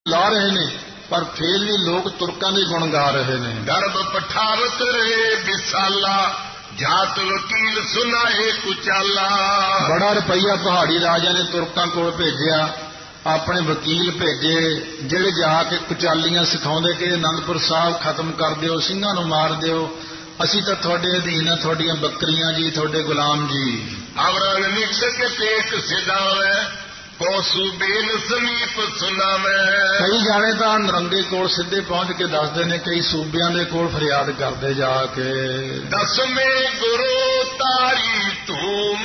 ਲਾ ਰਹੇ ਨੇ, ਪਰ ਫੇਰ ਵੀ ਲੋਕ ਤੁਰਕਾਂ ਦੇ ਗੁਣ ਗਾ ਰਹੇ ਨੇ। ਗਰਭ ਪਠਾਵਤ ਰਹੇ ਵਿਸਾਲਾ, ਜਾਤ ਵਕੀਲ ਸੁਨਾਏ ਕੁਚਾਲਾ। ਬੜਾ ਰੁਪਈਆ ਪਹਾੜੀ ਰਾਜਾ ਨੇ ਤੁਰਕਾਂ ਕੋਲ ਭੇਜਿਆ, ਆਪਣੇ ਵਕੀਲ ਭੇਜੇ ਜਿਹੜੇ ਜਾ ਕੇ ਕੁਚਾਲੀਆਂ ਸਿਖਾਉਂਦੇ ਕਿ ਅਨੰਦਪੁਰ ਸਾਹਿਬ ਖਤਮ ਕਰ ਦਿਓ, ਸਿੰਘਾਂ ਨੂੰ ਮਾਰ ਦਿਓ, ਅਸੀਂ ਤਾਂ ਤੁਹਾਡੇ ਅਧੀਨ ਆ, ਤੁਹਾਡੀਆਂ ਬੱਕਰੀਆਂ ਜੀ, ਤੁਹਾਡੇ ਗੁਲਾਮ ਜੀ। ਅਵਰਨ ਨਿਕਸ ਕੇ ਪੇਟ ਸਿਧਾਵੇ, ਕੋ ਸੂਬੇਨ ਸਮੀਪ ਸੁਨਾਵੇ। ਕਈ ਜਾਣੇ ਤਾਂ ਨਰੰਗੇ ਕੋਲ ਸਿੱਧੇ ਪਹੁੰਚ ਕੇ ਦੱਸਦੇ ਨੇ, ਕਈ ਸੂਬਿਆਂ ਦੇ ਕੋਲ ਫਰਿਆਦ ਕਰਦੇ ਜਾ ਕੇ। ਦਸਵੇਂ ਗੁਰੂ ਤਾਰੀ ਧੂਮ,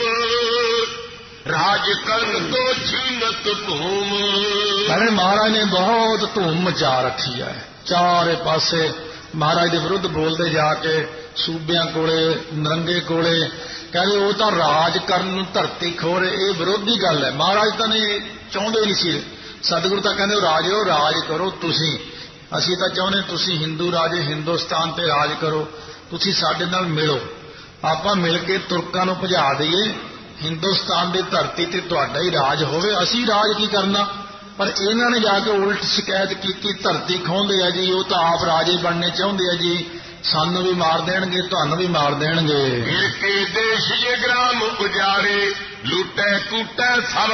ਰਾਜ ਕਰਨ ਤੋਂ ਛੀਨਤ ਭੂਮ। ਕਹਿੰਦੇ ਮਹਾਰਾਜ ਨੇ ਬਹੁਤ ਧੂਮ ਮਚਾ ਰੱਖੀ ਹੈ, ਚਾਰੇ ਪਾਸੇ ਮਹਾਰਾਜ ਦੇ ਵਿਰੁੱਧ ਬੋਲਦੇ ਜਾ ਕੇ ਸੂਬਿਆਂ ਕੋਲੇ, ਨਰੰਗੇ ਕੋਲੇ। ਕਹਿੰਦੇ ਉਹ ਤਾਂ ਰਾਜ ਕਰਨ ਨੂੰ ਧਰਤੀ ਖੋਰੇ, ਇਹ ਵਿਰੋਧੀ ਗੱਲ ਹੈ। ਮਹਾਰਾਜ ਤਾਂ ਨੇ ਚਾਹੁੰਦੇ ਨਹੀਂ ਸੀ, ਸਤਿਗੁਰੂ ਤਾਂ ਕਹਿੰਦੇ ਰਾਜੋ ਰਾਜ ਕਰੋ ਤੁਸੀਂ, ਅਸੀਂ ਤਾਂ ਚਾਹੁੰਦੇ ਤੁਸੀਂ ਹਿੰਦੂ ਰਾਜੇ ਹਿੰਦੁਸਤਾਨ ਤੇ ਰਾਜ ਕਰੋ, ਤੁਸੀਂ ਸਾਡੇ ਨਾਲ ਮਿਲੋ, ਆਪਾਂ ਮਿਲ ਕੇ ਤੁਰਕਾਂ ਨੂੰ ਭਜਾ ਦਈਏ, ਹਿੰਦੁਸਤਾਨ ਦੀ ਧਰਤੀ ਤੇ ਤੁਹਾਡਾ ਹੀ ਰਾਜ ਹੋਵੇ, ਅਸੀਂ ਰਾਜ ਕੀ ਕਰਨਾ। ਪਰ ਇਹਨਾਂ ਨੇ ਜਾ ਕੇ ਉਲਟ ਸ਼ਿਕਾਇਤ ਕੀਤੀ, ਧਰਤੀ ਖੋਹਦੇ ਆ ਜੀ, ਉਹ ਤਾਂ ਆਪ ਰਾਜੇ ਬਣਨੇ ਚਾਹੁੰਦੇ ਆ ਜੀ, ਸਾਨੂੰ ਵੀ ਮਾਰ ਦੇਣਗੇ, ਤੁਹਾਨੂੰ ਵੀ ਮਾਰ ਦੇਣਗੇ। ਫਿਰ ਕੇ ਦੇਸ਼ ਜੇ ਗ੍ਰਾਮ ਉਜਾੜੇ, ਲੁੱਟੇ ਕੁੱਟੇ ਸਭ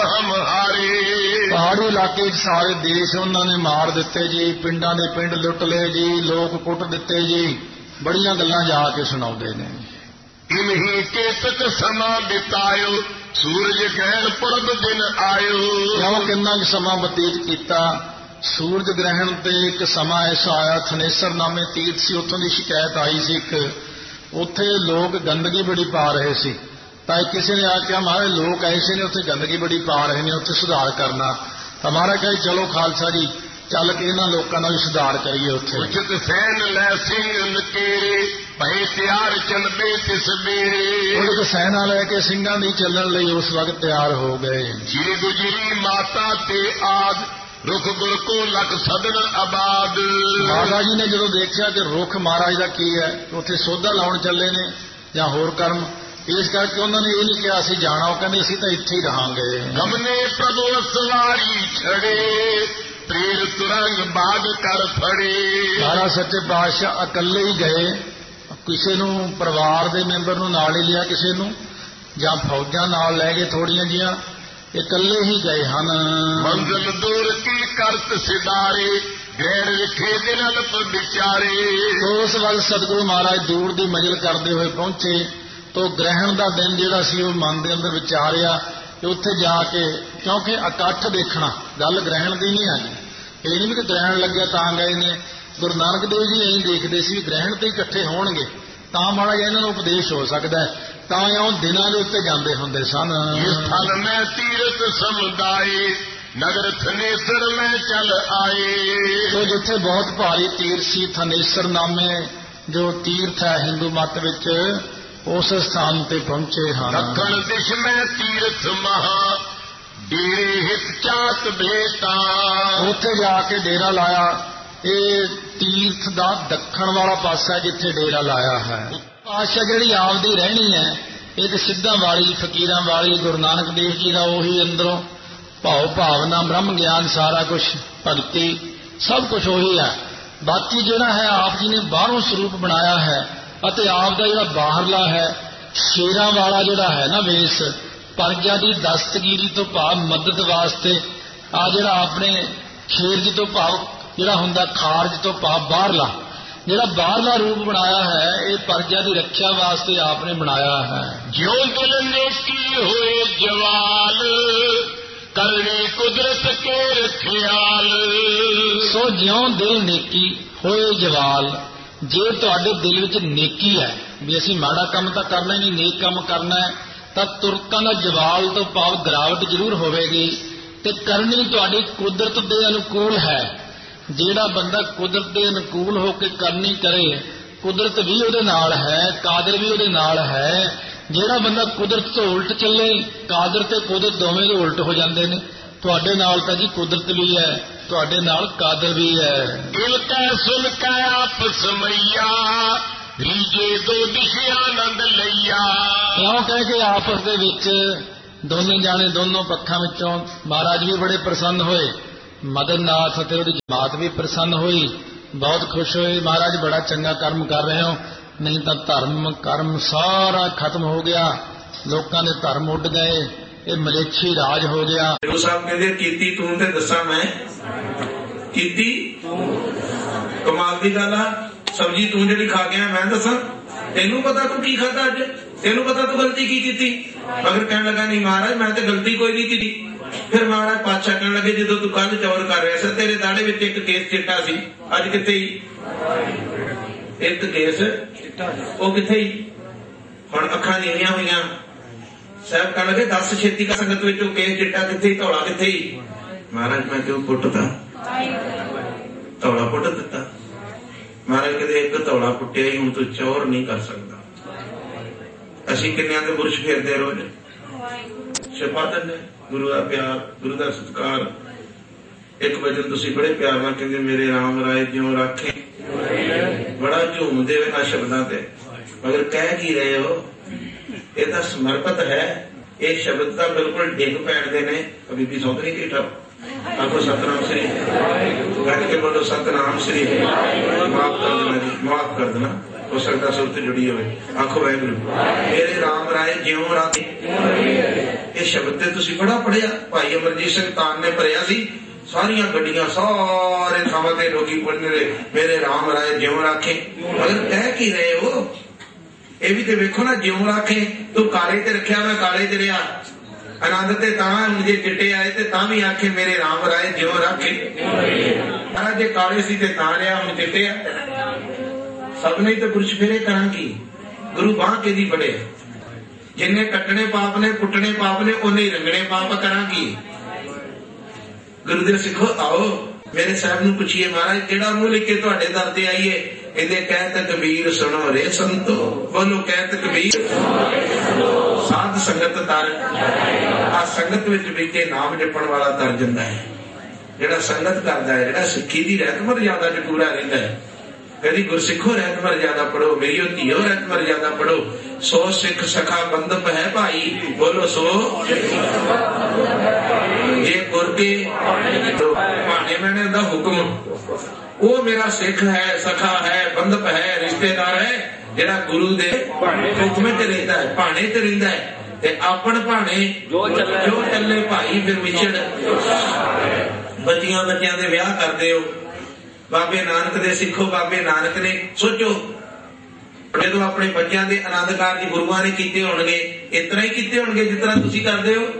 ਹਮਾਰੇ। ਪਹਾੜੀ ਇਲਾਕੇ 'ਚ ਸਾਰੇ ਦੇਸ਼ ਉਹਨਾਂ ਨੇ ਮਾਰ ਦਿੱਤੇ ਜੀ, ਪਿੰਡਾਂ ਦੇ ਪਿੰਡ ਲੁੱਟ ਲਏ ਜੀ, ਲੋਕ ਕੁੱਟ ਦਿੱਤੇ ਜੀ, ਬੜੀਆਂ ਗੱਲਾਂ ਜਾ ਕੇ ਸੁਣਾਉਂਦੇ ਨੇ। ਇਨਹੀ ਕੇਤਕ ਸਮਾਂ ਬਿਤਾਇਓ, ਸੂਰਜ ਗ੍ਰਹਿਣ ਪੁਰਬ ਦਿਨ ਆਇਓ। ਕਿਉਂ ਕਿੰਨਾ ਕੁ ਸਮਾਂ ਬਤੀਤ ਕੀਤਾ। ਸੂਰਜ ਗ੍ਰਹਿਣ ਤੇ ਇੱਕ ਸਮਾਂ ਐਸਾ ਆਇਆ, ਥਨੇਸਰ ਨਾਮੇ ਤੀਰਥ ਸੀ, ਉੱਥੋਂ ਦੀ ਸ਼ਿਕਾਇਤ ਆਈ ਸੀ ਇੱਕ, ਉੱਥੇ ਲੋਕ ਗੰਦਗੀ ਬੜੀ ਪਾ ਰਹੇ ਸੀ। ਤਾਂ ਕਿਸੇ ਨੇ ਆਖਿਆ ਮਹਾਰਾਜ ਲੋਕ ਐਸੇ ਨੇ ਉੱਥੇ ਗੰਦਗੀ ਬੜੀ ਪਾ ਰਹੇ ਨੇ, ਉੱਥੇ ਸੁਧਾਰ ਕਰਨਾ। ਤਾਂ ਮਹਾਰਾਜ ਕਹੇ ਚਲੋ ਖਾਲਸਾ ਜੀ ਚੱਲ ਕੇ ਇਹਨਾਂ ਲੋਕਾਂ ਦਾ ਵੀ ਸੁਧਾਰ ਕਰੀਏ। ਉੱਥੇ ਉਚਿਤ ਸੈਨ ਲੈ ਸਿੰਘ ਨਕੇਰੇ, ਭਏ ਤਿਆਰ ਚਲਬੇ ਤਿਸ ਬੇਰੇ। ਉਹ ਸੈਨਾ ਲੈ ਕੇ ਸਿੰਘਾਂ ਦੀ ਚੱਲਣ ਲਈ ਉਸ ਵਕਤ ਤਿਆਰ ਹੋ ਗਏ। ਜੀ ਗੁਜਰੀ ਮਾਤਾ ਤੇ ਆਦ, ਰੁਖ ਗੁਰ ਕੋ ਲਖ ਸਦਨ ਆਬਾਦ। ਮਾਤਾ ਜੀ ਨੇ ਜਦੋਂ ਦੇਖਿਆ ਕਿ ਰੁੱਖ ਮਹਾਰਾਜ ਦਾ ਕੀ ਹੈ, ਉੱਥੇ ਸੋਧਾ ਲਾਉਣ ਚੱਲੇ ਨੇ ਜਾਂ ਹੋਰ ਕਰਮ, ਇਸ ਕਰਕੇ ਉਹਨਾਂ ਨੇ ਇਹ ਨਹੀਂ ਕਿਹਾ ਅਸੀਂ ਜਾਣਾ, ਉਹ ਕਹਿੰਦੇ ਅਸੀਂ ਤਾਂ ਇੱਥੇ ਹੀ ਰਹਾਂਗੇ। ਗਮਨੇ ਪ੍ਰਭੂ ਸਵਾਰੀ ਛੜੇ, ਪ੍ਰੇਰ ਤੁਰੰਗ ਬਾਗ ਕਰ ਫੜੇ। ਮਹਾਰਾਜ ਸੱਚੇ ਪਾਤਸ਼ਾਹ ਇਕੱਲੇ ਹੀ ਗਏ, ਕਿਸੇ ਨੂੰ ਪਰਿਵਾਰ ਦੇ ਮੈਂਬਰ ਨੂੰ ਨਾਲ ਹੀ ਲਿਆ, ਕਿਸੇ ਨੂੰ ਜਾਂ ਫੌਜਾਂ ਨਾਲ ਲੈ ਗਏ ਥੋੜੀਆਂ ਜੀਆਂ, ਇਕੱਲੇ ਹੀ ਗਏ ਹਨ। ਮੰਜ਼ਲ ਦੂਰ ਕੀ ਕਰਤ ਸਿਦਾਰੇ, ਗੈਰ ਵਿਖੇ ਦਿਨ ਪਰ ਵਿਚਾਰੇ। ਉਸ ਵਕਤ ਸਤਿਗੁਰੂ ਮਹਾਰਾਜ ਦੂਰ ਦੀ ਮੰਜ਼ਿਲ ਕਰਦੇ ਹੋਏ ਪਹੁੰਚੇ, ਤੋ ਗ੍ਰਹਿਣ ਦਾ ਦਿਨ ਜਿਹੜਾ ਸੀ ਉਹ ਮਨ ਦੇ ਅੰਦਰ ਵਿਚਾਰਿਆ ਕਿ ਉੱਥੇ ਜਾ ਕੇ, ਕਿਉਂਕਿ ਇਕੱਠ ਦੇਖਣਾ ਗੱਲ ਗ੍ਰਹਿਣ ਦੀ ਨਹੀਂ ਆਈ, ਇਹ ਨਹੀਂ ਕਿ ਗ੍ਰਹਿਣ ਲੱਗਿਆ ਤਾਂ ਗਏ ਨੇ। ਗੁਰੂ ਨਾਨਕ ਦੇਵ ਜੀ ਇਹੀ ਦੇਖਦੇ ਸੀ ਵੀ ਗ੍ਰਹਿਣ ਤੇ ਇਕੱਠੇ ਹੋਣਗੇ ਤਾਂ ਮਾੜਾ ਜਿਹਾ ਇਹਨਾਂ ਨੂੰ ਉਪਦੇਸ਼ ਹੋ ਸਕਦਾ, ਤਾਂ ਉਹ ਦਿਨਾਂ ਦੇ ਉੱਤੇ ਜਾਂਦੇ ਹੁੰਦੇ ਸਨ। ਇਸ ਥਲ ਮੈਂ ਤੀਰਥ ਸਮੁਦਾਏ, ਨਗਰ ਥਨੇਸਰ ਮੈਂ ਚੱਲ ਆਏ। ਤੋ ਜਿੱਥੇ ਬਹੁਤ ਭਾਰੀ ਤੀਰਥ ਸੀ, ਥਨੇਸਰ ਨਾਮੇ ਜੋ ਤੀਰਥ ਹੈ ਹਿੰਦੂ ਮਤ ਵਿੱਚ, ਉਸ ਸਥਾਨ ਤੇ ਪਹੁੰਚੇ ਹਨ। ਦੱਖਣ ਦਿਸ਼ ਮੈਂ ਤੀਰਥ ਮਹਾ, ਡੇਰੇ ਹਿਤ ਚਾਤ ਭੇਟਾ। ਉੱਥੇ ਜਾ ਕੇ ਡੇਰਾ ਲਾਇਆ। ਇਹ ਤੀਰਥ ਦਾ ਦੱਖਣ ਵਾਲਾ ਪਾਸਾ ਜਿੱਥੇ ਡੇਰਾ ਲਾਇਆ ਹੈ। ਪਾਤਸ਼ਾਹ ਜਿਹੜੀ ਆਪਦੀ ਰਹਿਣੀ ਹੈ, ਇੱਕ ਸਿੱਧਾਂ ਵਾਲੀ, ਫਕੀਰਾਂ ਵਾਲੀ, ਗੁਰੂ ਨਾਨਕ ਦੇਵ ਜੀ ਦਾ ਉਹੀ ਅੰਦਰੋਂ ਭਾਵ ਭਾਵਨਾ, ਬ੍ਰਹਮ ਗਿਆਨ, ਸਾਰਾ ਕੁਝ, ਭਗਤੀ, ਸਭ ਕੁਝ ਉਹੀ ਹੈ। ਬਾਕੀ ਜਿਹੜਾ ਹੈ ਆਪ ਜੀ ਨੇ ਬਾਹਰੋਂ ਸਰੂਪ ਬਣਾਇਆ ਹੈ, ਅਤੇ ਆਪ ਦਾ ਜਿਹੜਾ ਬਾਹਰਲਾ ਹੈ ਸ਼ੇਰਾਂ ਵਾਲਾ ਜਿਹੜਾ ਹੈ ਨਾ ਵੇਸ, ਪਰਜਾ ਦੀ ਦਸਤਗੀਰੀ ਤੋਂ ਭਾਵ ਮਦਦ ਵਾਸਤੇ, ਆ ਜਿਹੜਾ ਆਪਣੇ ਖੇਰਜ ਤੋਂ ਭਾਵ ਜਿਹੜਾ ਹੁੰਦਾ ਖਾਰਜ ਤੋਂ ਭਾਵ ਬਾਹਰਲਾ, ਜਿਹੜਾ ਬਾਹਰਲਾ ਰੂਪ ਬਣਾਇਆ ਹੈ ਇਹ ਪਰਜਾ ਦੀ ਰੱਖਿਆ ਵਾਸਤੇ ਆਪ ਨੇ ਬਣਾਇਆ ਹੈ। ਜਿਉਂ ਦਿਲ ਨੇਕੀ ਹੋਏ ਜਵਾਲ, ਕਰਨੀ ਕੁਦਰਤ ਕੇ ਖਿਆਲ। ਸੋ ਜਿਉਂ ਦਿਲ ਨੇਕੀ ਹੋਏ ਜਵਾਲ, ਜੇ ਤੁਹਾਡੇ ਦਿਲ ਵਿੱਚ ਨੇਕੀ ਹੈ ਵੀ ਅਸੀਂ ਮਾੜਾ ਕੰਮ ਤਾਂ ਕਰਨਾ ਹੀ ਨਹੀਂ, ਨੇਕ ਕੰਮ ਕਰਨਾ ਹੈ, ਤਾਂ ਤੁਰਕਾਂ ਦਾ ਜਵਾਲ ਤੋਂ ਭਾਵ ਗਿਰਾਵਟ ਜ਼ਰੂਰ ਹੋਵੇਗੀ, ਤੇ ਕਰਨੀ ਤੁਹਾਡੀ ਕੁਦਰਤ ਦੇ ਅਨੁਕੂਲ ਹੈ। ਜਿਹੜਾ ਬੰਦਾ ਕੁਦਰਤ ਦੇ ਅਨੁਕੂਲ ਹੋ ਕੇ ਕਰਨੀ ਕਰੇ, ਕੁਦਰਤ ਵੀ ਉਹਦੇ ਨਾਲ ਹੈ, ਕਾਦਰ ਵੀ ਉਹਦੇ ਨਾਲ ਹੈ। ਜਿਹੜਾ ਬੰਦਾ ਕੁਦਰਤ ਤੋਂ ਉਲਟ ਚੱਲੇ, ਕਾਦਰ ਤੇ ਕੁਦਰਤ ਦੋਵੇਂ ਦੇ ਉਲਟ ਹੋ ਜਾਂਦੇ ਨੇ। ਤੁਹਾਡੇ ਨਾਲ ਤਾਂ ਜੀ ਕੁਦਰਤ ਵੀ ਹੈ, ਤੁਹਾਡੇ ਨਾਲ ਕਾਦਰ ਵੀ ਹੈ। ਦਿਲ ਕੈ ਸੁਨ ਕੈ ਆਪਸ ਮਈਆ, ਰੀਜੇ ਦੋ ਦਿਸ਼ਾ ਆਨੰਦ ਲਈਆ। ਕਿਉਂ ਕਹਿ ਕੇ ਆਪਸ ਦੇ ਵਿੱਚ ਦੋਨੇ ਜਾਣੇ ਦੋਨੋਂ ਪੱਖਾਂ ਵਿੱਚੋਂ ਮਹਾਰਾਜ ਵੀ ਬੜੇ ਪ੍ਰਸੰਨ ਹੋਏ, ਮਦਨ ਨਾਥ ਅਤੇ ਉਹਦੀ ਜਮਾਤ ਵੀ ਪ੍ਰਸੰਨ ਹੋਈ, ਬਹੁਤ ਖੁਸ਼ ਹੋਏ। ਮਹਾਰਾਜ ਬੜਾ ਚੰਗਾ ਕਰਮ ਕਰ ਰਹੇ ਹੋ, ਨਹੀਂ ਤਾਂ ਧਰਮ ਕਰਮ ਸਾਰਾ ਖਤਮ ਹੋ ਗਿਆ, ਲੋਕਾਂ ਦੇ ਧਰਮ ਉੱਡ ਗਏ, ਇਹ ਮਲੇਛੀ ਰਾਜ ਹੋ ਗਿਆ। ਗੁਰੂ ਸਾਹਿਬ ਕਹਿੰਦੇ ਕੀਤੀ ਤੂੰ ਤੇ ਦੱਸਾਂ ਮੈਂ, ਕੀਤੀ ਕਮਾਲ ਦੀ ਗੱਲ ਆ। ਸਬਜ਼ੀ ਤੂੰ ਜਿਹੜੀ ਖਾ ਗਿਆ ਮੈਂ ਦੱਸਾਂ, ਤੈਨੂੰ ਪਤਾ ਤੂੰ ਕੀ ਖਾਧਾ ਅੱਜ, ਤੈਨੂੰ ਪਤਾ ਤੂੰ ਗਲਤੀ ਕੀ ਕੀਤੀ। ਮਗਰ ਕਹਿਣ ਲੱਗਾ ਨਹੀਂ ਮਹਾਰਾਜ ਮੈਂ ਤੇ ਗਲਤੀ ਕੋਈ ਨਹੀਂ ਕੀਤੀ। ਫਿਰ ਮਹਾਰਾਜ ਪਾਤਸ਼ਾਹ ਕਹਿਣ ਲੱਗੇ ਜਦੋਂ ਤੂੰ ਕੱਲ ਚੌਰ ਕਰ ਰਿਹਾ ਸੀ ਤੇਰੇ ਦਾੜੇ ਵਿੱਚ ਇੱਕ ਕੇਸ ਚਿੱਟਾ ਸੀ, ਅੱਜ ਕਿੱਥੇ ਹੀ ਇੱਕ ਕੇਸ ਉਹ ਕਿੱਥੇ ਹੀ। ਹੁਣ ਅੱਖਾਂ ਨੀਵੀਆਂ ਹੋਈਆਂ, ਸਾਹਿਬ ਕਹਿਣ ਲੱਗੇ ਦੱਸ ਛੇਤੀ ਕਾ ਸੰਗਤ ਵਿੱਚ ਉਹ ਕੇਸ ਚਿੱਟਾ ਕਿੱਥੇ, ਧੌਲਾ ਕਿੱਥੇ ਹੀ। ਮਹਾਰਾਜ ਮੈਂ ਕਿਉਂ ਪੁੱਟਦਾ, ਧੌਲਾ ਪੁੱਟ ਦਿੱਤਾ। ਮਹਾਰਾਜ ਕਹਿੰਦੇ ਇੱਕ ਧੌਲਾ ਪੁੱਟਿਆ ਹੀ ਹੁਣ ਤੂੰ ਚੌਰ ਨਹੀਂ ਕਰ ਸਕਦਾ। ਅਸੀਂ ਕਿੰਨਿਆਂ ਦੇ ਬੁਰਸ਼ ਫੇਰਦੇ ਰੋਜ਼, ਛਪਾ ਦਿੰਦੇ ਗੁਰੂ ਦਾ ਪਿਆਰ, ਗੁਰੂ ਦਾ ਸਤਿਕਾਰ। ਇੱਕ ਵਜਨ ਤੁਸੀਂ ਬੜੇ ਪਿਆਰ ਨਾਲ ਕਹਿੰਦੇ ਮੇਰੇ ਰਾਮ ਰਾਏ ਜਿਉਂ ਰਾਖੇ, ਬੜਾ ਝੂਮਦੇ ਹੋਏ ਆ ਸ਼ਬਦਾਂ ਤੇ, ਮਗਰ ਕਹਿ ਕੀ ਰਹੇ ਹੋ। ਇਹ ਤਾਂ ਸਮਰਪਿਤ ਹੈ, ਇਹ ਸ਼ਬਦ ਤਾਂ ਬਿਲਕੁਲ ਡਿੱਗ ਪੈਣਦੇ ਨੇ। ਬੀਬੀ ਸੌਂਦ ਨਹੀਂ ਕੀ ਠਾ ਆਖੋ ਸਤਨਾਮ ਸ੍ਰੀ, ਗੱਜ ਕੇ ਬੋਲੋ ਸਤਨਾਮ ਸ੍ਰੀ। ਮਾਫ ਕਰ ਦੇਣਾ ਜੀ, ਮਾਫ ਕਰ ਦੇਣਾ, ਹੋ ਸਕਦਾ ਸੁਰਤ ਜੁੜੀ ਹੋਵੇ। ਆਖੋ ਵਾਹਿਗੁਰੂ ਮੇਰੇ ਰਾਮ ਰਾਏ ਜਿਉਂ ਰਾਖੇ। ਇਹ ਸ਼ਬਦ ਤੇ ਤੁਸੀਂ ਬੜਾ ਪੜਿਆ, ਭਾਈ ਅਮਰਜੀਤ ਸਿੰਘ ਤਾਨ ਨੇ ਭਰਿਆ ਸੀ, ਸਾਰੀਆਂ ਗੱਡੀਆਂ ਸਾਰੇ ਥਾਵਾਂ ਤੇ ਲੋਕੀ ਪੜ੍ਹਨੇ ਰਹੇ ਮੇਰੇ ਰਾਮ ਰਾਏ ਜਿਉਂ ਰਾਖੇ। ਮਗਰ ਕਹਿ ਕੀ ਰਹੇ ਹੋ, ਇਹ ਵੀ ਤੇ ਵੇਖੋ ਨਾ, ਜਿਉਂ ਰਾਖੇ ਤੂੰ ਕਾਲੇ ਤੇ ਰੱਖਿਆ ਮੈਂ ਕਾਲੇ ਤੇ ਰਿਹਾ, ਆਨੰਦ ਤੇ ਤਾਂ ਜੇ ਚਿੱਟੇ ਆਏ ਤੇ ਤਾਂ ਵੀ ਆਖੇ ਮੇਰੇ ਰਾਮ ਰਾਏ ਜਿਉਂ ਰਾਖੇ। ਪਰ ਜੇ ਕਾਲੇ ਸੀ ਤੇ ਤਾਂ ਰਿਹਾ, ਹੁਣ ਚਿੱਟੇ ਆ। ਸਭ ਨੇ ਤੇ ਪੁਰਸ਼ ਫੇਰੇ ਕਰਾਂ ਕੀ, ਗੁਰੂ ਬਾਂਹ ਕਿਹਦੀ ਬੜੇ, ਜਿੰਨੇ ਕੱਟਣੇ ਪਾਪ ਨੇ ਪੁੱਟਣੇ ਪਾਪ ਨੇ ਉਹਨੇ ਹੀ ਰੰਗਣੇ ਪਾਪ ਕਰਾਂ ਕੀ। ਗੁਰੂ ਦੇ ਸਿੱਖੋ ਆਓ ਮੇਰੇ ਸਾਹਿਬ ਨੂੰ ਪੁੱਛੀਏ ਮਹਾਰਾਜ ਕਿਹੜਾ ਮੂੰਹ ਲਿਖ ਕੇ ਤੁਹਾਡੇ ਦਰ ਤੇ ਆਈਏ। ਇਹਦੇ ਕਹਿਤ ਕਬੀਰ ਸੁਣੋ ਰੇ ਸੰਤੋ, ਬੋਲੋ ਕਹਿਤ ਕਬੀਰ ਸਾਧ ਸੰਗਤ ਤਰ। ਆ ਸੰਗਤ ਵਿੱਚ ਵੀ ਕੇ ਨਾਮ ਜਪਣ ਵਾਲਾ ਤਰ ਜਾਂਦਾ ਹੈ, ਜਿਹੜਾ ਸੰਗਤ ਕਰਦਾ ਹੈ, ਜਿਹੜਾ ਸਿੱਖੀ ਦੀ ਰਹਿਤ ਮਰਜ਼ਾਦਾ ਚ ਪੂਰਾ ਰਹਿੰਦਾ ਹੈ। ਕਦੀ ਗੁਰਸਿੱਖੋ ਰਹਿਤ ਮਰਜ਼ਾਦਾ ਪੜੋ, ਮੇਰੀ ਉਹ ਧੀਓ ਰਹਿਤ ਮਰਜ਼ਾਦਾ ਪੜੋ। ਸੋ ਸਿੱਖ ਸਖਾ ਬੰਧਪ ਹੈ ਭਾਈ, ਬੋਲੋ ਸੋ ਜੇ ਗੁਰ ਕੇ ਭਾਣੇ ਮੈਨੇ ਦਾ ਹੁਕਮ, ਉਹ ਮੇਰਾ ਸਿੱਖ ਹੈ, ਸਖਾ ਹੈ, ਬੰਧਪ ਹੈ, ਰਿਸ਼ਤੇਦਾਰ ਹੈ, ਜਿਹੜਾ ਗੁਰੂ ਦੇ ਹੁਕਮ ਤੇ ਰਹਿੰਦਾ ਹੈ, ਭਾਣੇ ਤੇ ਰਹਿੰਦਾ ਹੈ। ਤੇ ਆਪਣ ਭਾਣੇ ਜੋ ਚੱਲੇ ਭਾਈ ਫਿਰ ਵਿਛੜ। ਬੱਚਿਆਂ ਦੇ ਵਿਆਹ ਕਰਦੇ ਹੋ, ਬਾਬੇ ਨਾਨਕ ਦੇ ਸਿੱਖੋ। ਬਾਬੇ ਨਾਨਕ ਨੇ ਸੋਚੋ ਜਦੋਂ ਆਪਣੇ ਬੱਚਿਆਂ ਦੇ ਆਨੰਦ ਕਾਰਜ ਗੁਰੂਆਂ ਨੇ ਕੀਤੇ ਹੋਣਗੇ, ਇਸ ਤਰ੍ਹਾਂ ਹੀ ਕੀਤੇ ਹੋਣਗੇ ਜਿਸ ਤਰ੍ਹਾਂ ਤੁਸੀਂ ਕਰਦੇ ਹੋ।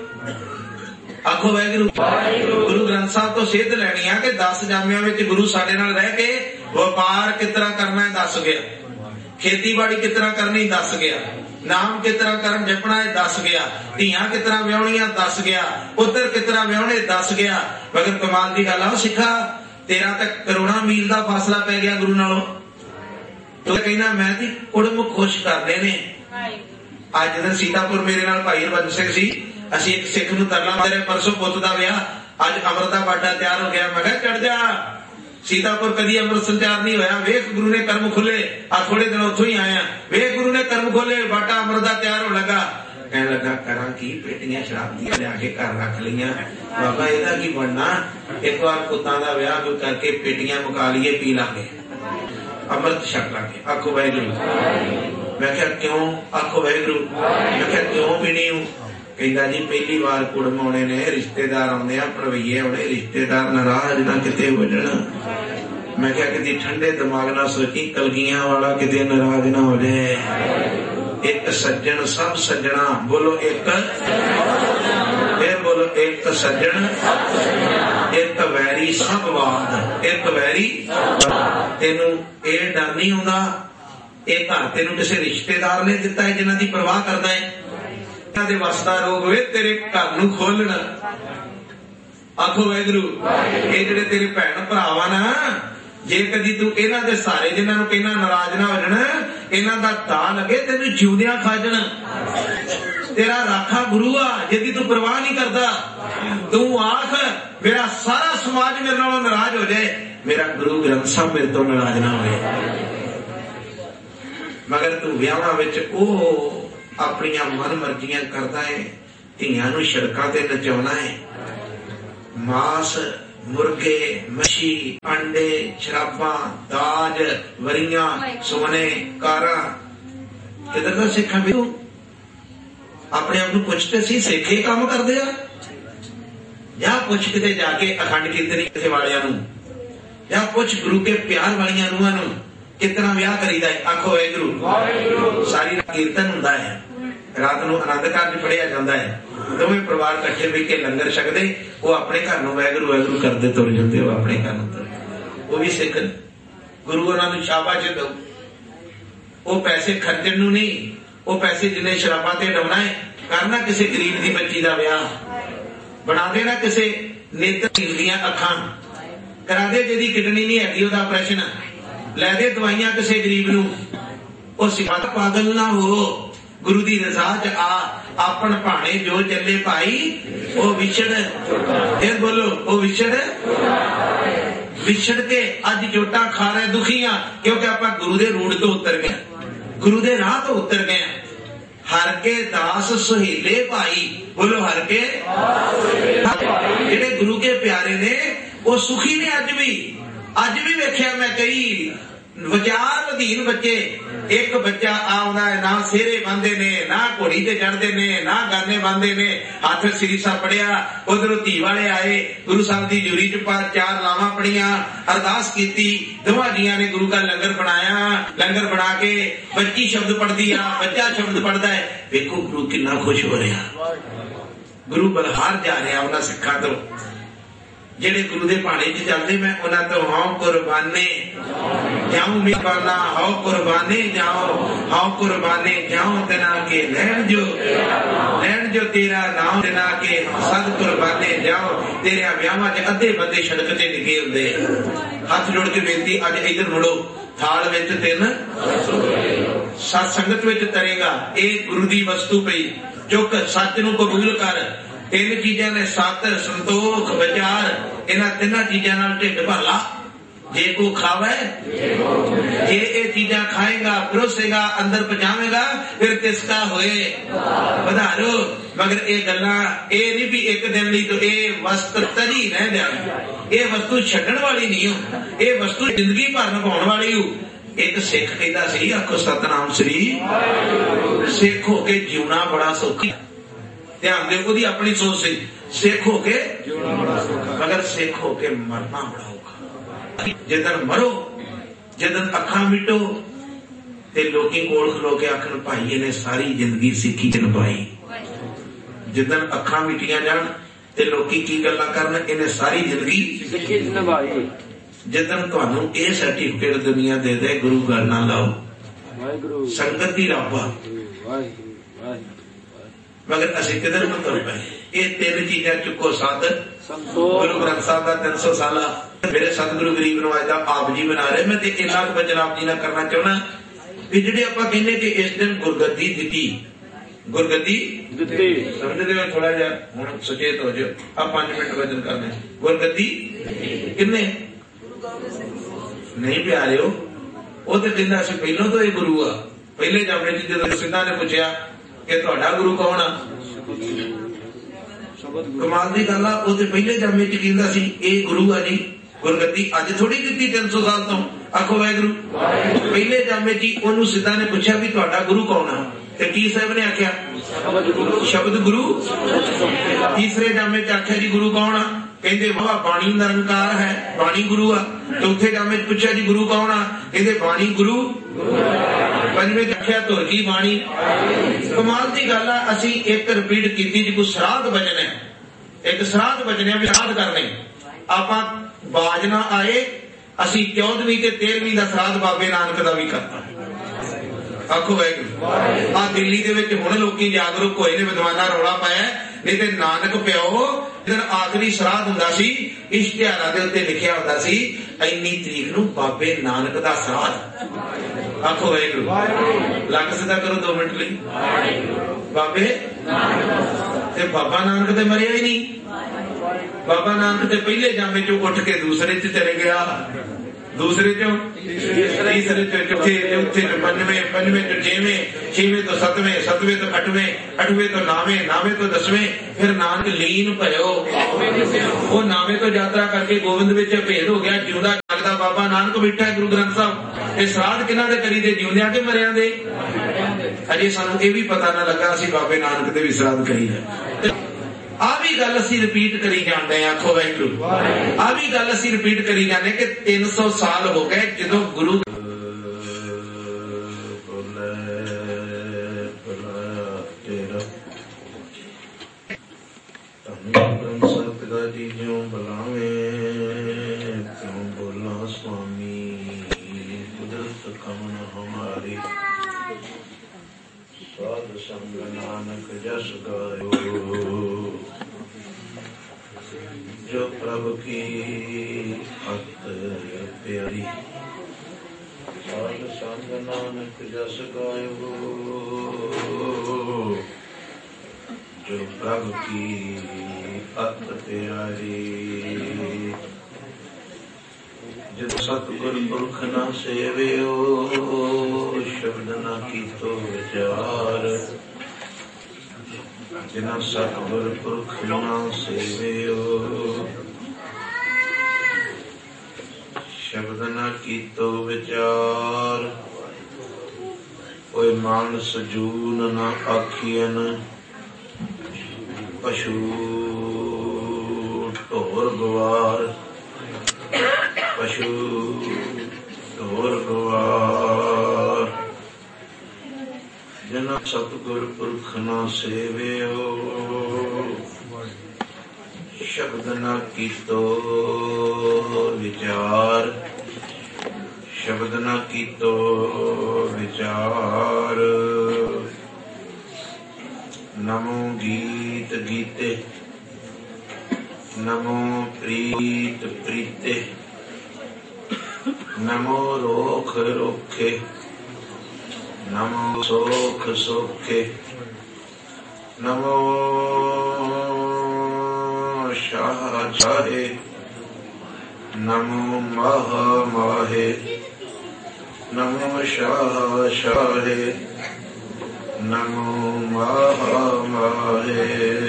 ਆਖੋ ਵਾਹਿਗੁਰੂ। ਗੁਰੂ ਗ੍ਰੰਥ ਸਾਹਿਬ ਤੋਂ ਸਿੱਧ ਲੈਣੀ ਆ ਕਿ 10 ਜਾਮਿਆਂ ਵਿੱਚ ਗੁਰੂ ਸਾਡੇ ਨਾਲ ਰਹਿ ਕੇ ਵਪਾਰ ਕਿਸ ਤਰ੍ਹਾਂ ਕਰਨਾ ਹੈ ਦੱਸ ਗਿਆ, ਖੇਤੀਬਾੜੀ ਕਿਸ ਤਰ੍ਹਾਂ ਕਰਨੀ ਦੱਸ ਗਿਆ, ਨਾਮ ਕਿਸ ਤਰ੍ਹਾਂ ਕਰਮ ਜਪਣਾ ਹੈ ਦੱਸ ਗਿਆ, ਧੀਆਂ ਕਿਸ ਤਰ੍ਹਾਂ ਵਿਆਹੁਣੀਆਂ ਦੱਸ ਗਿਆ, ਪੁੱਤਰ ਕਿਸ ਤਰ੍ਹਾਂ ਵਿਆਹੁਣੇ ਦੱਸ ਗਿਆ। ਮਗਰ ਕਮਾਲ ਦੀ ਗੱਲ ਆ ਸਿੱਖਾ, ਤੇਰਾ ਤਾਂ ਕਰੋੜਾਂ ਮੀਲ ਦਾ ਫਾਸਲਾ ਪੈ ਗਿਆ ਗੁਰੂ ਨਾਲੋਂ। ਤੂੰ ਕਹਿੰਦਾ ਮੈਂ ਦੀ ਕੁੜਮ ਖੁਸ਼ ਕਰਦੇ ਨੇ। ਅੱਜ ਦਿਨ ਸੀਤਾਪੁਰ ਮੇਰੇ ਨਾਲ ਭਾਈ ਹਰਬੰਸ ਸਿੰਘ ਸੀ, ਅਸੀਂ ਇੱਕ ਸਿੱਖ ਨੂੰ ਤਰਲਾ ਮਾਰਿਆ, ਪਰਸੋਂ ਪੁੱਤ ਦਾ ਵਿਆਹ, ਅੱਜ ਅੰਮ੍ਰਿਤ ਦਾ ਬਾਟਾ ਤਿਆਰ ਹੋ ਗਿਆ। ਮੈਂ ਕਿਹਾ ਚੜ ਜਾ, ਸੀਤਾਪੁਰ ਕਦੀ ਅੰਮ੍ਰਿਤ ਸੰਚਾਰ ਨਹੀਂ ਹੋਇਆ, ਵੇਖ ਗੁਰੂ ਨੇ ਕਰਮ ਖੁੱਲੇ। ਆ ਥੋੜੇ ਦਿਨ ਉੱਥੋਂ ਹੀ ਆਇਆ, ਵੇਖ ਗੁਰੂ ਨੇ ਕਰਮ ਖੋਲੇ, ਬਾਟਾ ਅੰਮ੍ਰਿਤ ਦਾ ਤਿਆਰ ਹੋਣ ਲੱਗਾ। ਕਹਿਣ ਲੱਗਾ ਕਰਾਂ ਕੀ, ਪੇਟੀਆਂ ਸ਼ਰਾਬ ਦੀਆਂ ਲਿਆ ਕੇ ਘਰ ਰੱਖ ਲਈਆਂ। ਬਾਬਾ ਇਹਦਾ ਕੀ ਬਣਨਾ, ਇੱਕ ਵਾਰ ਪੁੱਤਾਂ ਦਾ ਵਿਆਹ ਕੋਈ ਕਰਕੇ ਪੇਟੀਆਂ ਮੁਕਾ ਲਈਏ, ਪੀ ਲਾਂਗੇ, ਅੰਮ੍ਰਿਤ ਛਕ ਲਾਂਗੇ। ਆਖੋ ਵਾਹਿਗੁਰੂ। ਮੈਂ ਕਿਹਾ ਕਿਉਂ? ਆਖੋ ਵਾਹਿਗੁਰੂ। ਮੈਂ ਕਿਹਾ ਕਿਉਂ ਪੀਣੀ ਹੂੰ? ਕਹਿੰਦਾ ਜੀ ਪਹਿਲੀ ਵਾਰ ਕੁੜਮ ਆਉਣੇ ਨੇ, ਰਿਸ਼ਤੇਦਾਰ ਆਉਂਦੇ ਆ, ਭਣਵਈਏ ਆਉਣੇ, ਰਿਸ਼ਤੇਦਾਰ ਨਾਰਾਜ਼ ਨਾ ਕਿਤੇ ਹੋ ਜਾਣ। ਮੈਂ ਕਿਹਾ ਕਿਤੇ ਠੰਡੇ ਦਿਮਾਗ ਨਾਲ ਸੋਚੀ, ਕਲਗੀਆਂ ਵਾਲਾ ਕਿਤੇ ਨਾਰਾਜ਼ ਨਾ ਹੋ ਜਾਏ। ਇੱਕ ਸੱਜਣ ਸਭ ਸੱਜਣਾ, ਬੋਲੋ ਇੱਕ, ਫਿਰ ਬੋਲੋ ਇੱਕ ਸੱਜਣ, ਇੱਕ ਵੈਰੀ ਸਭ ਵਾਦ, ਇੱਕ ਵੈਰੀ। ਤੈਨੂੰ ਇਹ ਡਰ ਨਹੀਂ ਹੁੰਦਾ, ਇਹ ਘਰ ਤੈਨੂੰ ਕਿਸੇ ਰਿਸ਼ਤੇਦਾਰ ਨੇ ਦਿੱਤਾ ਹੈ ਜਿਹਨਾਂ ਦੀ ਪਰਵਾਹ ਕਰਦਾ ਹੈ। ਇਹਨਾਂ ਦੇ ਵਸ ਦਾ ਰੋਗ ਵੇ ਤੇਰੇ ਘਰ ਨੂੰ ਖੋਲਣਾ। ਆਖੋ ਵਾਹਿਗੁਰੂ। ਇਹ ਜਿਹੜੇ ਤੇਰੇ ਭੈਣ ਭਰਾਵਾ ਨਾ, ਜੇ ਕਦੀ ਤੂੰ ਇਹਨਾਂ ਦੇ ਸਾਰੇ ਜਿਹਨਾਂ ਨੂੰ ਕਹਿੰਦਾ ਨਾਰਾਜ਼ ਨਾ ਹੋ ਜਾਣਾ, ਇਹਨਾਂ ਦਾ ਦਾ ਲੱਗੇ ਤੈਨੂੰ ਜਿਉਂਦਿਆਂ ਖਾ ਜਾਣਾ। ਤੇਰਾ ਰਾਖਾ ਗੁਰੂ ਆ ਜਿਹਦੀ ਤੂੰ ਪਰਵਾਹ ਨਹੀਂ ਕਰਦਾ। ਤੂੰ ਆਖ ਮੇਰਾ ਸਾਰਾ ਸਮਾਜ ਮੇਰੇ ਨਾਲੋਂ ਨਾਰਾਜ਼ ਹੋ ਜਾਏ, ਮੇਰਾ ਗੁਰੂ ਗ੍ਰੰਥ ਸਾਹਿਬ ਮੇਰੇ ਤੋਂ ਨਾਰਾਜ਼ ਨਾ ਹੋਵੇ। ਮਗਰ ਤੂੰ ਵਿਆਹਾਂ ਵਿੱਚ ਉਹ ਆਪਣੀਆਂ ਮਨ ਮਰਜ਼ੀਆਂ ਕਰਦਾ ਹੈ, ਧੀਆਂ ਨੂੰ ਸੜਕਾਂ ਤੇ ਨਚਾਉਣਾ ਹੈ, ਮਾਸ मुर्गे, मच्छी, अंडे, शराबा, दाज, वरियां, सोने, कारा। किधर का सिखा भी अपने आप को पुछते सी सिख ही काम करते हैं या पुछ किते जाके अखंड कीर्तनी किसे वालियां नूं या पुछ गुरु के प्यार वालियां रूहां नूं कितना ब्याह करीदा है। आखो वाहिगुरू। सारी रात कीर्तन हुंदा है, रात नूं आनंद कारज पढ़िया जांदा है, दोवें परिवार इकट्ठे बह के लंगर छकदे, वो अपने घर नूं वाहिगुरू वाहिगुरू करदे तुर जांदे, वो अपने घर नूं तुर, वो भी सिख गुरु उन्हां नूं शाबाश दो। वो पैसे खर्चण नूं नहीं, वो पैसे जिन्हें शराबां ते डवना है, करना किसी गरीब दी बच्ची दा विआह, बना देना किसी नेत्रहीन दीआं अखां, करा दे जिहदी किडनी नहीं हैगी ओहदा ऑपरेशन, लै दे दवाइयां किसी गरीब नूं। ओ सिफात पागल ना हो, गुरु दी रज़ा च आ, आपन भाणे जो चले भाई ओ विछड़, फिर बोलो ओ विछड़, विछड़ के अज चोटा खा रहे दुखियां, क्योंकि आपां गुरु दे रूड़ तो उतर गए, गुरु दे राह तो उतर गए। हर के दास सुहेले भाई, बोलो हर के जेडे गुरु के प्यारे ने वो सुखी ने। अज भी वेख्या मैं कई विचार अधीन बच्चे, एक बच्चा आउंदा है ना सेरे बंदे ने, ना घोड़ी ते चढ़दे ने, ना गाने बंदे ने, हाथ सिरीसा पढ़िया, उधरों धी वाले आए, गुरु साहब दी जूरी च पर 4 लावां पढ़िया, अरदास कीती, दोवां जियां ने गुरु का लंगर बनाया, लंगर बना के बच्ची शब्द पढ़दी आ, बच्चा शब्द पढ़दा है। देखो गुरु कितना खुश हो रहा, गुरु बलहार जा रहा उन्हां सिखां तो जेडे गुरु दे भाणे च चलदे, मैं उन्हां तो हां कुर्बाने जाऊं मेहरबाना, हाओ कुर्बाने जाओ, हाओ कुर्बाने जाओ, तना के लैण जो तेरा नाम, तना के सद कुर्बाने जाओ। तेरे ब्याहां च अद्धे बंदे सड़क ते डिगे हुंदे, हाथ जोड़ के बेनती अज इधर मुड़ो, थाल विच 3 सत संगत विच तरेगा, ये गुरु दी वस्तु पई, चुक सच नूं कबूल कर। 3 चीजां ने सत, संतोख, विचार, इन्हां 3 चीजां नाल ढिड भरला। जे को खावे, जे ये चीजा खाएगा, परोसेगा, अंदर पहुंचावेगा, फिर तिसका होए बधारो। मगर ये गल्लां ये नहीं भी एक दिन ली, तो ये वस्तु तरी रह जाए, ये वस्तु छड्डण वाली नहीं हो, ये वस्तु जिंदगी भर निभाउण वाली हो। एक सिख कहता सी, आखो सतनाम श्री, सिख होके जीवना बड़ा सौखा। ध्यान दे, ओदी अपनी सोच सी, सिख होके जीवना बड़ा सौखा, मगर सिख होके मरना बड़ा औखा। जिदन मरो, जिदन अखां मिटो, ते लोकी कोल खलो के आखन भाई इहने सारी जिंदगी सिक्खी च निभाई। जिदन अखां मिटियां जान ते लोकी की गल्लां करन, इहने सारी जिंदगी सिक्खी च निभाई। जिदन तुहानू ये सर्टिफिकेट दुनिया दे दे, गुरु गल ना लाओ, संगत दी रब आ, मगर असीं किधर नूं तुर पए। ये 3 चीजां चुको, सत, गुरु ग्रंथ साहब का 300 साला मेरे सतगुरु गरीब नवाज आप जी बना रहे। मैं तो इन्ना वचन आप जी ना करना चाहना भी जिहड़े आपां कहने कि इस दिन गुरगद्दी दित्ती, गुरगद्दी दित्ती, समझदे हो? थोड़ा जिहा हुण सचेत हो जाओ, आप 5 मिनट वचन करने। गुरगद्दी किन्ने नहीं प्यारे हो, वो तो कहंदा सी पहलों तो ये गुरु आ। पहले जामे च जदों सिद्धां ने पुछया कि तुहाडा गुरु कौन आ, कमाल की गल आ, वो तो पहले जामे च कहंदा सी ये गुरु आ जी। गुरगद्दी अज थोड़ी दी 300 साल तो, आखो वाहिगुरू। पहले जामे ची ओनू सिद्धा ने पूछा भी तुहाडा गुरु कौन है, ते की साहब ने आख्या शब्द गुरु। तीसरे जामे च आख्या जी गुरु कौन आ, कहंदे वाह बाणी निरंकार है, बाणी गुरु आ। चौथे जामे च पूछा जी गुरु कौन आ, कहंदे बाणी गुरु। पंजवें च आख्या तुर की बाणी। कमाल की गल आ, असीं एक रिपीट कीती जी, कोई श्राद्ध वचन है, एक श्राद्ध वचन है, श्राद्ध करने आपां बाज ना आए। असी 14वीं ते 13वीं का श्राद्ध बाबे नानक का भी करता। आखो वाहिगुरू। आ दिल्ली दे विच हुण लोकी जागरूक होए ने, विद्वानां रौला पाया, नहीं ते नानक प्यो जिदन आखिरी श्राद्ध हुंदा सी, इश्तिहारां दे उत्ते लिखिया हुंदा सी इन्नी तरीक नूं बाबे नानक दा श्राद्ध। आखो वाहिगुरू। लग सीधा करो 2 मिनट लई। बाबे ते बाबा नानक ते मरिया ही नहीं। बाबा नानक ते पहले जामे चो उठ के दूसरे च चले गया, दूसरे चो तीसरे चो चौथे चौथे चो पंजवें पंजवें चो छेवें छेवें तो सतवें सतवें तो अठवें अठवें तो नावें नावें तो दसवें फिर नानक लीन भयो वो नावें तो यात्रा करके गोविंद विच भेद हो गया जिंदा जागदा बाबा नानक बैठा है गुरु ग्रंथ साहब। ये श्राद्ध किन्हां दे करी दे जिउंदियां के मरियां दे अजे सानू ये भी पता ना लगा असीं बाबे नानक दे भी श्राद्ध करी है। आ भी गल असीं रिपीट करी जाते हैं आखो वाहिगुरू आ भी गल असीं रिपीट करी जाते कि 300 साल हो गए जदों गुरु नानक जस गायो जो प्रभु की अत प्यारी साध संग नानक जस गायो जो प्रभु की अत प्यारी जिन सतगुर पुरख न सेवियो शब्द न कीतो विचार जिना सतगुर पुरख न सेवियो शब्द न कीतो विचार कोई मानस जून न आखियन पशु ढोर गवार पशु ढोर गवार जिना सतगुर पुरख न सेवियो शब्द न कीतो विचार शब्द न कीतो विचार नमो गीत गीते नमो प्रीत प्रीते नमो रोख रोखे नमो सोख सोखे नमो शाह चाहे नमो माह माहे नमो शाह शाहे नमो माह माहे।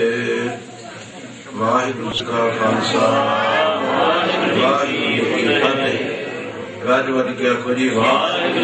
वाहिगुरू जी का खालसा वाहिगुरू जी की फतेह। रज वध के आखो जी वाह।